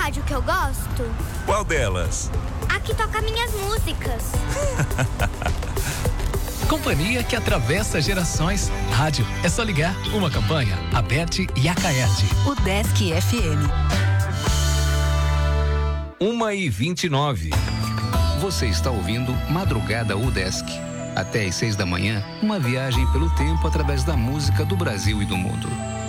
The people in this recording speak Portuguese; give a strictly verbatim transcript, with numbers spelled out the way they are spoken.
rádio que eu gosto? Qual delas? A que toca minhas músicas. Companhia que atravessa gerações. Rádio, é só ligar. Uma campanha, Aberte e Acaerte. O Desk F M. uma e vinte e nove. Você está ouvindo Madrugada UDESC. Até às seis da manhã, uma viagem pelo tempo através da música do Brasil e do mundo.